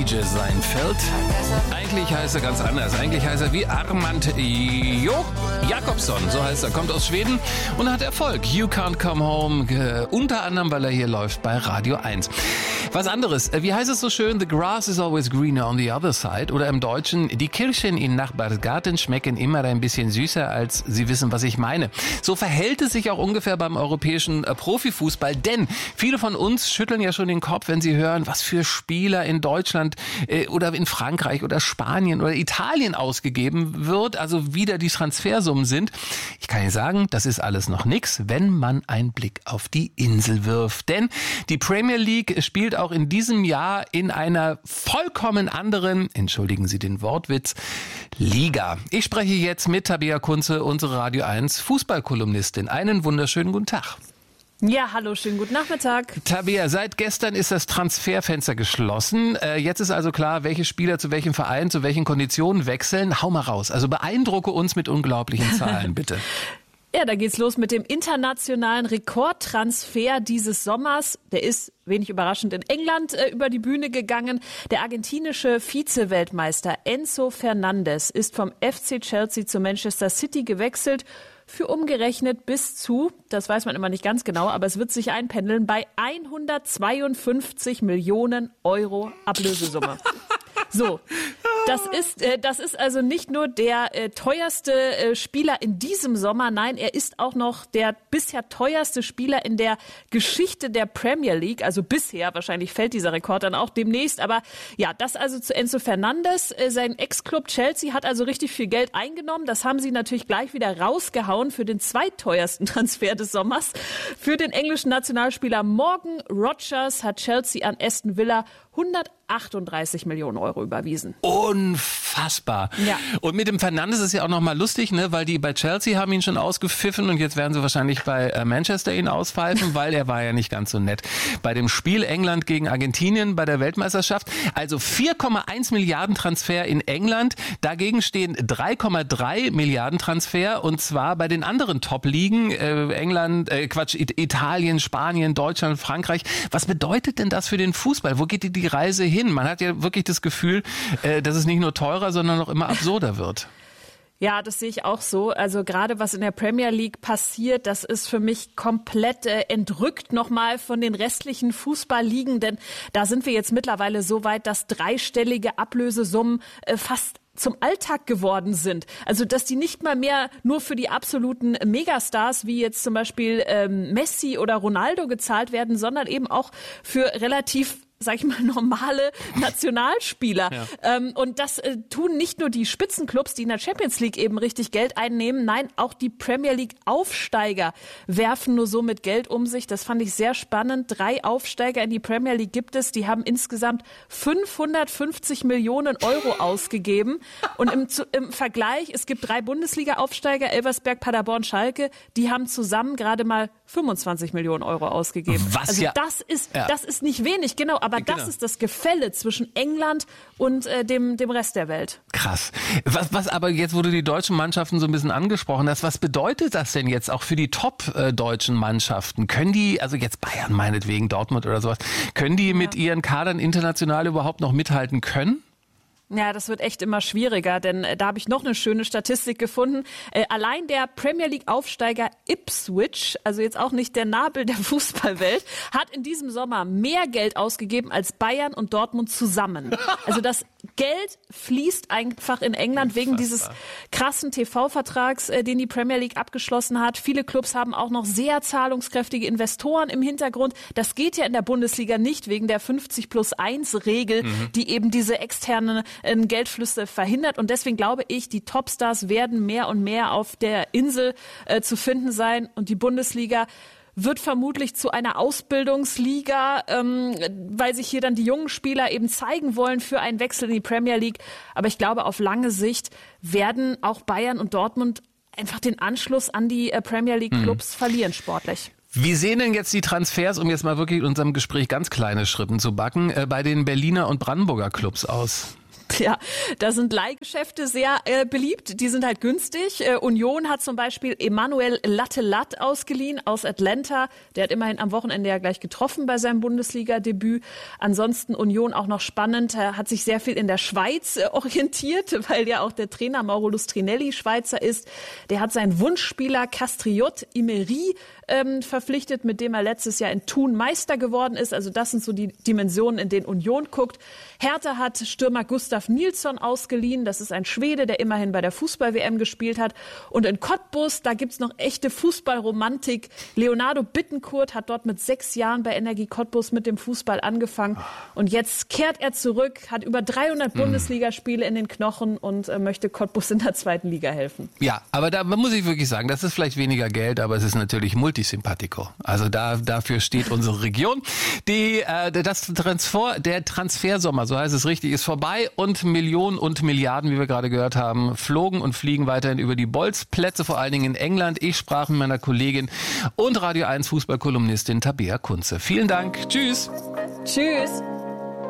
Seinfeld. Eigentlich heißt er ganz anders. Eigentlich heißt er wie Armand Jakobsson. So heißt er. Kommt aus Schweden und hat Erfolg. You Can't Come Home. Unter anderem, weil er hier läuft bei Radio 1. Was anderes. Wie heißt es so schön? The grass is always greener on the other side. Oder im Deutschen, die Kirschen in Nachbarsgarten schmecken immer ein bisschen süßer, als Sie wissen, was ich meine. So verhält es sich auch ungefähr beim europäischen Profifußball. Denn viele von uns schütteln ja schon den Kopf, wenn sie hören, was für Spieler in Deutschland oder in Frankreich oder Spanien oder Italien ausgegeben wird. Also wieder die Transfersummen sind. Ich kann Ihnen sagen, das ist alles noch nix, wenn man einen Blick auf die Insel wirft. Denn die Premier League spielt auch in diesem Jahr in einer vollkommen anderen, entschuldigen Sie den Wortwitz, Liga. Ich spreche jetzt mit Tabea Kunze, unsere Radio 1 Fußballkolumnistin. Einen wunderschönen guten Tag. Ja, hallo, schönen guten Nachmittag. Tabea, seit gestern ist das Transferfenster geschlossen. Jetzt ist also klar, welche Spieler zu welchem Verein, zu welchen Konditionen wechseln. Hau mal raus. Also beeindrucke uns mit unglaublichen Zahlen, bitte. Ja, da geht's los mit dem internationalen Rekordtransfer dieses Sommers. Der ist, wenig überraschend, in England über die Bühne gegangen. Der argentinische Vize-Weltmeister Enzo Fernandez ist vom FC Chelsea zu Manchester City gewechselt. Für umgerechnet bis zu, das weiß man immer nicht ganz genau, aber es wird sich einpendeln, bei 152 Millionen Euro Ablösesumme. So, das ist also nicht nur der teuerste Spieler in diesem Sommer, nein, er ist auch noch der bisher teuerste Spieler in der Geschichte der Premier League, also bisher, wahrscheinlich fällt dieser Rekord dann auch demnächst, aber ja, das also zu Enzo Fernandez, sein Ex-Club Chelsea hat also richtig viel Geld eingenommen, das haben sie natürlich gleich wieder rausgehauen für den zweiteuersten Transfer des Sommers. Für den englischen Nationalspieler Morgan Rogers hat Chelsea an Aston Villa 138 Millionen Euro überwiesen. Unfassbar. Ja. Und mit dem Fernandes ist ja auch nochmal lustig, ne? Weil die bei Chelsea haben ihn schon ausgepfiffen und jetzt werden sie wahrscheinlich bei Manchester ihn auspfeifen, weil er war ja nicht ganz so nett. Bei dem Spiel England gegen Argentinien bei der Weltmeisterschaft, also 4,1 Milliarden Transfer in England, dagegen stehen 3,3 Milliarden Transfer und zwar bei den anderen Top-Ligen, Italien, Spanien, Deutschland, Frankreich. Was bedeutet denn das für den Fußball? Wo geht die Reise hin? Man hat ja wirklich das Gefühl, dass es nicht nur teurer, sondern noch immer absurder wird. Ja, das sehe ich auch so. Also gerade was in der Premier League passiert, das ist für mich komplett entrückt nochmal von den restlichen Fußballligen, denn da sind wir jetzt mittlerweile so weit, dass dreistellige Ablösesummen fast zum Alltag geworden sind. Also dass die nicht mal mehr nur für die absoluten Megastars wie jetzt zum Beispiel Messi oder Ronaldo gezahlt werden, sondern eben auch für relativ, sag ich mal, normale Nationalspieler. Ja. Und das tun nicht nur die Spitzenclubs, die in der Champions League eben richtig Geld einnehmen, nein, auch die Premier League Aufsteiger werfen nur so mit Geld um sich. Das fand ich sehr spannend. 3 Aufsteiger in die Premier League gibt es, die haben insgesamt 550 Millionen Euro ausgegeben. Und im Vergleich, es gibt 3 Bundesliga-Aufsteiger, Elversberg, Paderborn, Schalke, die haben zusammen gerade mal 25 Millionen Euro ausgegeben. Was also ja, das ist nicht wenig, genau, aber das ist das Gefälle zwischen England und dem Rest der Welt. Krass. Was aber jetzt, wo du die deutschen Mannschaften so ein bisschen angesprochen hast, was bedeutet das denn jetzt auch für die top-deutschen Mannschaften? Können die, also jetzt Bayern meinetwegen, Dortmund oder sowas, können die mit ihren Kadern international überhaupt noch mithalten können? Ja, das wird echt immer schwieriger, denn da habe ich noch eine schöne Statistik gefunden. Allein der Premier League Aufsteiger Ipswich, also jetzt auch nicht der Nabel der Fußballwelt, hat in diesem Sommer mehr Geld ausgegeben als Bayern und Dortmund zusammen. Also das Geld fließt einfach in England wegen dieses krassen TV-Vertrags, den die Premier League abgeschlossen hat. Viele Clubs haben auch noch sehr zahlungskräftige Investoren im Hintergrund. Das geht ja in der Bundesliga nicht wegen der 50+1-Regel, die eben diese externen Geldflüsse verhindert. Und deswegen glaube ich, die Topstars werden mehr und mehr auf der Insel zu finden sein. Und die Bundesliga wird vermutlich zu einer Ausbildungsliga, weil sich hier dann die jungen Spieler eben zeigen wollen für einen Wechsel in die Premier League. Aber ich glaube, auf lange Sicht werden auch Bayern und Dortmund einfach den Anschluss an die Premier League Clubs verlieren sportlich. Wie sehen denn jetzt die Transfers, um jetzt mal wirklich in unserem Gespräch ganz kleine Schritten zu backen, bei den Berliner und Brandenburger Clubs aus? Ja, da sind Leihgeschäfte sehr beliebt. Die sind halt günstig. Union hat zum Beispiel Emmanuel Lattelat ausgeliehen aus Atlanta. Der hat immerhin am Wochenende ja gleich getroffen bei seinem Bundesliga-Debüt. Ansonsten Union auch noch spannend, hat sich sehr viel in der Schweiz orientiert, weil ja auch der Trainer Mauro Lustrinelli Schweizer ist. Der hat seinen Wunschspieler Castriot Imeri verpflichtet, mit dem er letztes Jahr in Thun Meister geworden ist. Also das sind so die Dimensionen, in denen Union guckt. Hertha hat Stürmer Gustav Nilsson ausgeliehen. Das ist ein Schwede, der immerhin bei der Fußball-WM gespielt hat. Und in Cottbus, da gibt's noch echte Fußballromantik. Leonardo Bittencourt hat dort mit 6 Jahren bei Energie Cottbus mit dem Fußball angefangen. Und jetzt kehrt er zurück, hat über 300 Bundesligaspiele in den Knochen und möchte Cottbus in der 2. Liga helfen. Ja, aber da muss ich wirklich sagen, das ist vielleicht weniger Geld, aber es ist natürlich Multisimpatico. Also dafür steht unsere Region. Der Transfersommer, so heißt es richtig, ist vorbei und Millionen und Milliarden, wie wir gerade gehört haben, flogen und fliegen weiterhin über die Bolzplätze, vor allen Dingen in England. Ich sprach mit meiner Kollegin und Radio 1 Fußballkolumnistin Tabea Kunze. Vielen Dank. Tschüss. Tschüss.